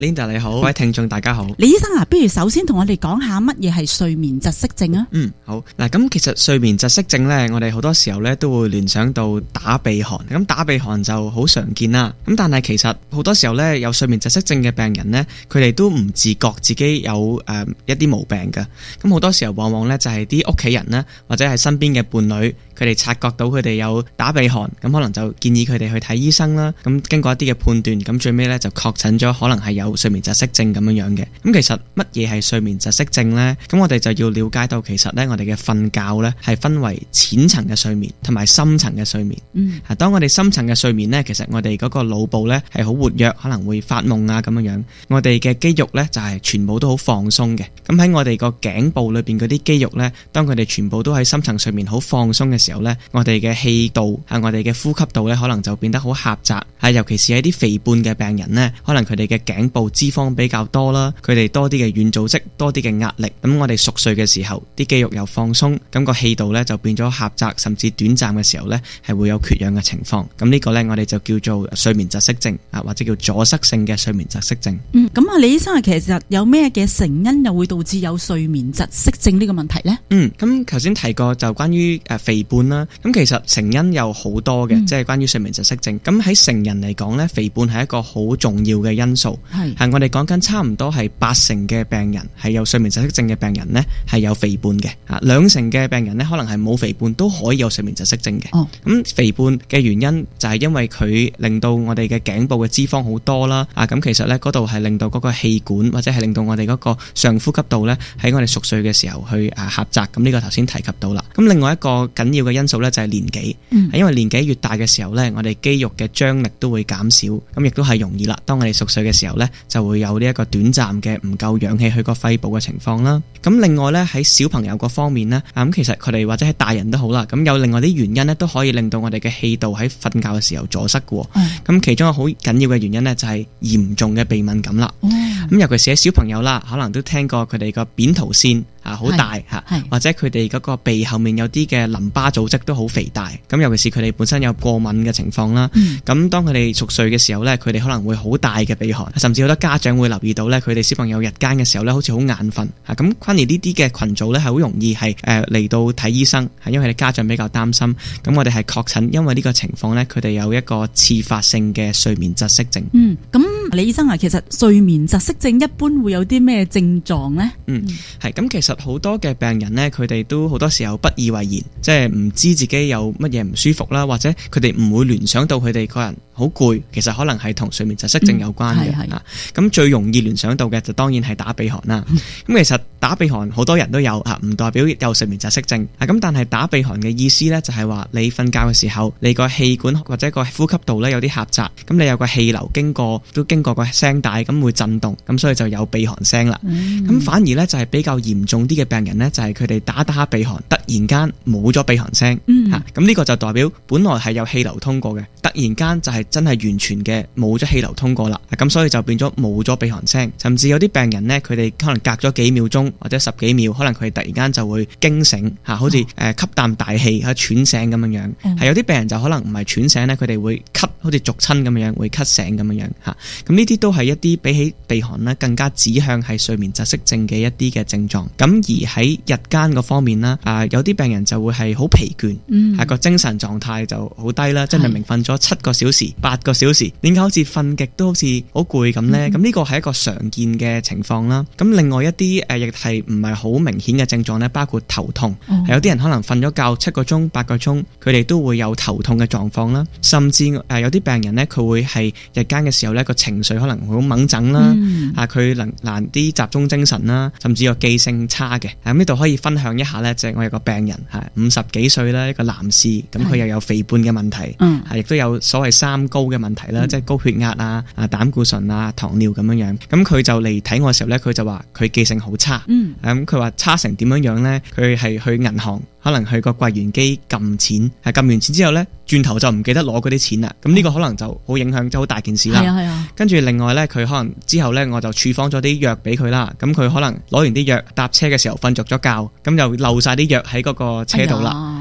Linda 你好，各位聽眾大家好。 李醫生啊，不如首先同我哋講下乜嘢係睡眠窒息症啊？ 好嗱，咁其實睡眠窒息症呢，我哋好多時候呢都會聯想到打鼻鼾，咁打鼻鼾就好常見啦。咁但係其實好多時候呢，有睡眠窒息症嘅病人呢，佢哋都唔自覺自己有一啲毛病㗎。咁好多時候往往呢，就係啲屋企人呢，或者係身邊嘅伴侶，佢哋察覺到佢哋有打鼻鼾，咁可能就建議佢哋去睇醫生啦。咁經過一啲嘅判斷，咁最尾呢就確診咗可能係有睡眠窒息症咁樣嘅。咁其實乜嘢係睡眠窒息症呢？咁我哋就要了解到其實呢，我哋嘅瞓覺呢係分為淺層嘅睡眠同埋深層嘅睡眠。當我哋深層嘅睡眠呢，其實我哋嗰個腦部呢係好活躍，可能會發夢啊咁樣。我哋嘅肌肉呢就係全部都好放鬆嘅。咁喺我哋個頸部裏邊嗰啲肌肉呢，當佢哋全部都喺深層睡眠好放鬆嘅時候呢，我哋嘅氣道我哋嘅呼吸道呢，可能就變得好狹窄。尤其是喺啲肥胖嘅病人呢，可能佢哋嘅頸部脂肪比較多啦，佢哋多啲嘅軟組織，多啲嘅壓力。咁我哋熟睡嘅時候，啲肌肉又放鬆，咁個氣道呢就變咗狹窄，甚至短暫嘅時候呢係會有缺氧嘅情況。咁呢個呢，我哋就叫做睡眠窒息症或者叫阻塞性嘅睡眠窒息症。 咁啊，李醫生其實有咩嘅成因又會導致有睡眠窒息症呢個問題呢？ 咁頭先提過就關於肥胖啦。咁其實成因有好多嘅，即係關於睡眠窒息症。咁喺成人嚟講呢，肥胖係一個好重要嘅因素。係我哋講緊差唔多係80%嘅病人係有睡眠窒息症嘅病人呢係有肥胖嘅。2成嘅病人呢可能係冇肥胖都可以有睡眠窒息症嘅。咁肥胖嘅原因就係因為佢令到我哋嘅頸部嘅脂肪好多啦。咁其實呢嗰度係令到嗰個氣管或者係令到我哋嗰個上呼吸道呢喺我哋熟睡嘅時候去狹窄。咁呢個頭先提及到啦。咁另外一個緊要嘅因素呢就係年紀。因為年紀越大嘅時候呢，我哋肌肉嘅張力都會減少，咁亦都係容易啦。當我哋熟睡嘅時候呢，就會有呢一個短暫嘅唔夠氧氣去個肺部嘅情況啦。咁另外呢，喺小朋友嗰方面呢，咁其實佢哋或者係大人都好啦，咁有另外啲原因呢，都可以令到我哋嘅氣道喺瞓覺嘅時候阻塞嘅。咁其中一個好緊要嘅原因呢，就係嚴重嘅鼻敏感啦。咁尤其是喺小朋友啦，可能都聽過佢哋個扁桃腺好大或者佢哋嗰個鼻後面有啲嘅淋巴組織都好肥大。咁尤其是佢哋本身有過敏嘅情況啦。咁當佢哋熟睡嘅時候呢，佢哋可能會好大嘅鼻鼾，甚至好多家長會留意到呢，佢哋小朋友日間嘅時候呢，好似好眼瞓。咁反而呢啲嘅群組呢，係好容易係嚟到睇醫生，因為佢哋家長比較擔心。咁我哋係確診，因為呢個情況呢，佢哋有一個次發性嘅睡眠窒息症。 咁李醫生其實睡眠窒息症一般會有啲咩症狀呢？ 咁其實好多嘅病人呢，佢哋都好多時候不以為然，即係唔知自己有乜嘢唔舒服啦，或者佢哋唔會聯想到佢哋個人好攰，其實可能係同睡眠窒息症有關嘅。咁最容易聯想到嘅就當然係打鼻鼾啦。咁其實打鼻鼾好多人都有唔代表有睡眠窒息症。咁但係打鼻鼾嘅意思呢，就係話你瞓覺嘅時候，你個氣管或者個呼吸道呢有啲狹窄，咁你有個氣流經過個聲帶，咁會震動，咁所以就有鼻鼾聲啦。咁反而呢，就係比較嚴重啲嘅病人呢，就係佢哋打鼻鼾，突然間冇咗鼻鼾聲。咁呢個就代表本來係有氣流通過嘅，突然間就係真係完全嘅冇咗氣流通過啦。咁所以就變咗冇咗鼻鼾聲，甚至有啲病人呢，佢哋可能隔咗幾秒鐘或者10幾秒，可能佢哋突然間就會驚醒，好似吸啖大氣喘醒咁樣。係有啲病人就可能唔係喘醒呢，佢哋會咳，好似逐親咁樣，會咳醒咁樣。咁呢啲都係一啲比起鼻鼾呢更加指向係睡眠窒息症嘅一啲嘅症狀。咁而喺日間嗰方面啦，有啲病人就會係好疲倦，個精神狀態就好低啦，即係明明瞓咗7個小時、8個小時，點解好似瞓極都好似好攰咁呢？咁呢個係一個常見嘅情況啦。咁另外一啲亦係唔係好明顯嘅症狀呢，包括頭痛。有啲人可能瞓咗覺7個鐘、8個鐘，佢哋都會有頭痛嘅狀況啦。甚至有啲病人呢，佢會係日間嘅時候呢，個情緒可能好掹整啦，佢難啲集中精神啦，甚至有記性差嘅。咁呢度可以分享一下呢，就係我有個病人50幾歲啦，一個男士，咁佢又有肥胖嘅問題，亦都有所謂三高嘅問題啦，即係高血壓膽固醇糖尿咁樣。咁佢就嚟睇我嘅時候呢，佢就話佢記性好差。咁佢話差成點樣呢？佢係去銀行，可能去個櫃員機撳錢，撳完錢之後呢，轉頭就唔記得攞嗰啲錢啦。咁呢個可能就好影響，就好大件事啦。跟住另外呢，佢可能之後呢，我就處方咗啲藥俾佢啦。咁佢可能攞完啲藥搭車嘅時候瞓着咗覺，咁就漏晒啲藥喺嗰個車度啦。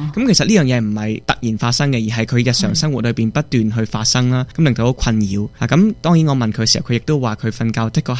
咁其實呢樣嘢唔係突然發生嘅，而係佢日常生活裏邊不斷去發生啦，咁令到好困擾。咁當然我問佢嘅時候，佢亦都話佢瞓覺的確